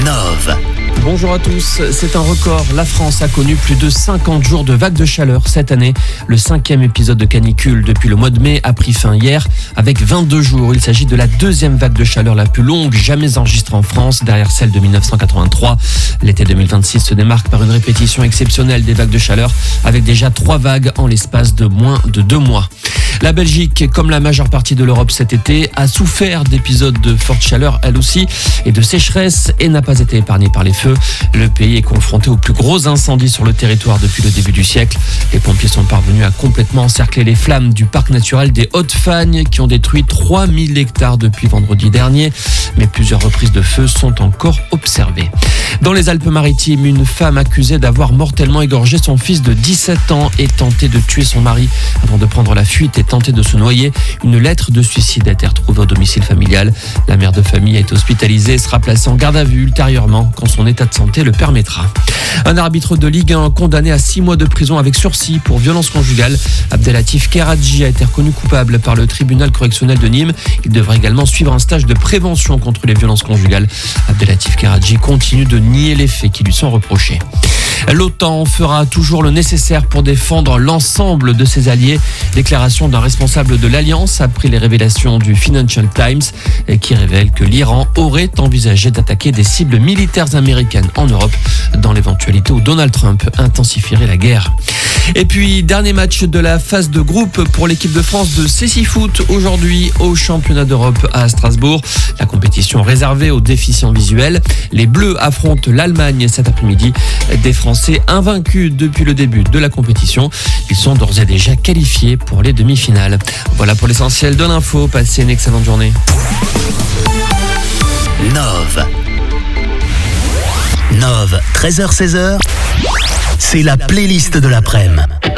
Nove. Bonjour à tous, c'est un record. La France a connu plus de 50 jours de vagues de chaleur cette année. Le 5e épisode de canicule depuis le mois de mai a pris fin hier avec 22 jours. Il s'agit de la 2e vague de chaleur la plus longue jamais enregistrée en France, derrière celle de 1983. L'été 2026 se démarque par une répétition exceptionnelle des vagues de chaleur avec déjà 3 vagues en l'espace de moins de 2 mois. La Belgique, comme la majeure partie de l'Europe cet été, a souffert d'épisodes de forte chaleur, elle aussi, et de sécheresse, et n'a pas été épargnée par les feux. Le pays est confronté aux plus gros incendies sur le territoire depuis le début du siècle. Les pompiers sont parvenus à complètement encercler les flammes du parc naturel des Hautes-Fagnes qui ont détruit 3000 hectares depuis vendredi dernier. Mais plusieurs reprises de feu sont encore observées. Dans les Alpes-Maritimes, une femme accusée d'avoir mortellement égorgé son fils de 17 ans et tenté de tuer son mari avant de prendre la fuite et tenter de se noyer. Une lettre de suicide a été retrouvée au domicile familial. La mère de famille a été hospitalisée et sera placée en garde à vue ultérieurement quand son état de santé le permettra. Un arbitre de Ligue 1 condamné à 6 mois de prison avec sursis pour violence conjugale. Abdelatif Keradji a été reconnu coupable par le tribunal correctionnel de Nîmes. Il devrait également suivre un stage de prévention contre les violences conjugales. Abdelatif Keradji continue de nier les faits qui lui sont reprochés. L'OTAN fera toujours le nécessaire pour défendre l'ensemble de ses alliés. Déclaration d'un responsable de l'Alliance après les révélations du Financial Times qui révèle que l'Iran aurait envisagé d'attaquer des cibles militaires américaines en Europe dans l'éventualité où Donald Trump intensifierait la guerre. Et puis, dernier match de la phase de groupe pour l'équipe de France de cécifoot aujourd'hui au championnat d'Europe à Strasbourg. La compétition réservée aux déficients visuels. Les Bleus affrontent l'Allemagne cet après-midi. Des Français invaincus depuis le début de la compétition. Ils sont d'ores et déjà qualifiés pour les demi-finales. Voilà pour l'essentiel de l'info. Passez une excellente journée. Nove. 13h-16h, c'est la playlist de l'après-midi.